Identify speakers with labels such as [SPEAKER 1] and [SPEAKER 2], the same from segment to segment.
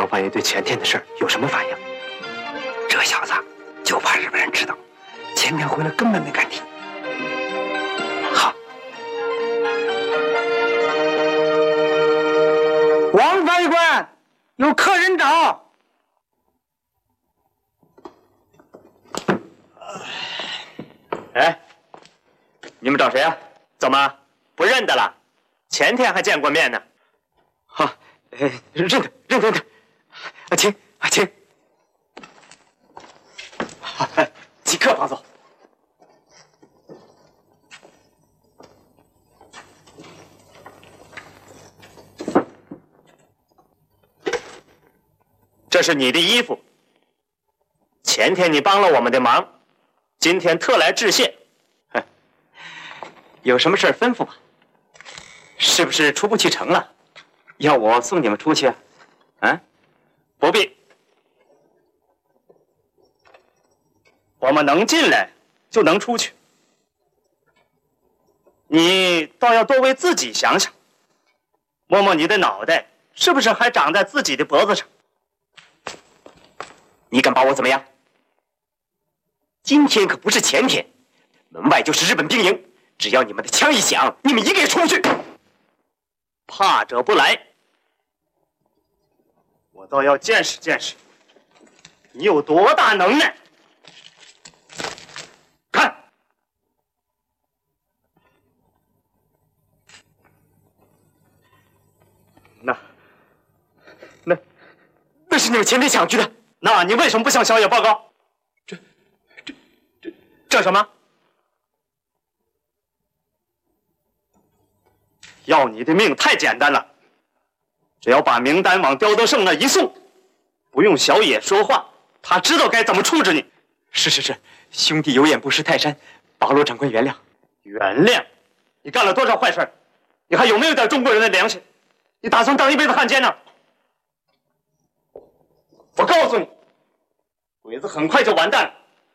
[SPEAKER 1] 方爷对前天的事儿有什么反应？
[SPEAKER 2] 这小子就怕日本人知道，前天回来根本没敢提。好，
[SPEAKER 3] 王翻译官，有客人找。
[SPEAKER 1] 哎，你们找谁啊？怎么不认得了？前天还见过面呢。好，认得，请。即刻放走。这是你的衣服，前天你帮了我们的忙，今天特来致谢。有什么事吩咐吧？是不是出不去城了？要我送你们出去？啊？不必，我们能进来就能出去。你倒要多为自己想想，摸摸你的脑袋，是不是还长在自己的脖子上？你敢把我怎么样？今天可不是前天，门外就是日本兵营，只要你们的枪一响，你们一个也出不去。怕者不来，我倒要见识见识，你有多大能耐！看，那是你们前天抢去的。那你为什么不向小野报告？这什么？要你的命太简单了，只要把名单往刁德胜那一送，不用小野说话，他知道该怎么处置你。是，兄弟有眼不识泰山，保罗长官原谅。原谅？你干了多少坏事？你还有没有点中国人的良心？你打算当一辈子汉奸呢？我告诉你，鬼子很快就完蛋了。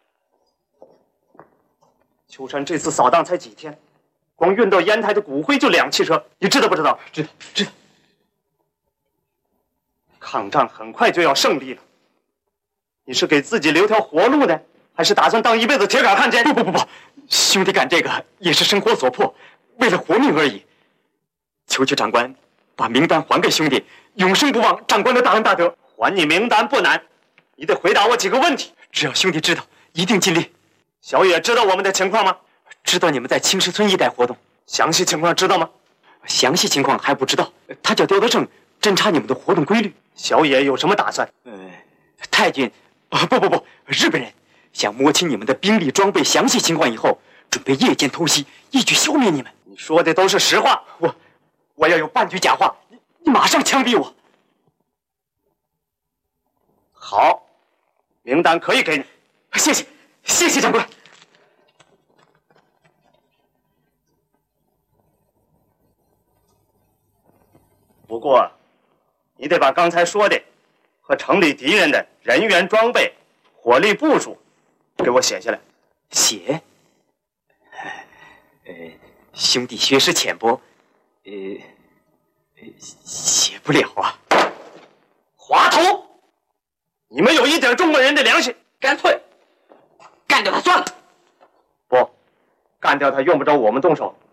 [SPEAKER 1] 秋山这次扫荡才几天，光运到烟台的骨灰就2汽车，你知道不知道？知道。抗战很快就要胜利了，你是给自己留条活路呢，还是打算当一辈子铁杆汉奸？不，兄弟干这个也是生活所迫，为了活命而已。求长官把名单还给兄弟，永生不忘长官的大恩大德。还你名单不难，你得回答我几个问题。只要兄弟知道，一定尽力。小野知道我们的情况吗？知道你们在青石村一带活动，详细情况知道吗？详细情况还不知道。他叫刁德胜，侦查你们的活动规律。小野有什么打算？太君，不，日本人想摸清你们的兵力装备详细情况以后，准备夜间偷袭，一举消灭你们。你说的都是实话。我要有半句假话，你马上枪毙我。好，名单可以给你。谢谢长官。不过，你得把刚才说的和城里敌人的人员装备、火力部署给我写下来。写？兄弟学识浅薄，写不了啊。滑头！你们有一点中国人的良心，干脆干掉他算了。不，干掉他用不着我们动手，